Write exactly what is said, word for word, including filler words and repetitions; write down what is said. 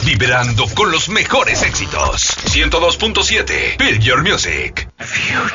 vibrando con los mejores éxitos. ciento dos punto siete, Feel Your Music.